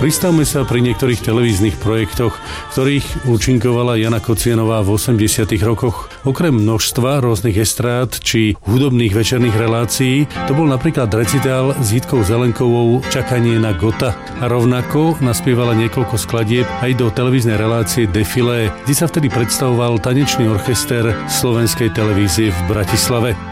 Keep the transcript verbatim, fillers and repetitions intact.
Pristavme sa pri niektorých televíznych projektoch, ktorých účinkovala Jana Kocianová v osemdesiatych rokoch. Okrem množstva rôznych estrád či hudobných večerných relácií, to bol napríklad recitál s Jitkou Zelenkovou Čakanie na Gota. A rovnako naspievala niekoľko skladieb aj do televíznej relácie Defilé, kde sa vtedy predstavoval tanečný orchester Slovenskej televízie v Bratislave.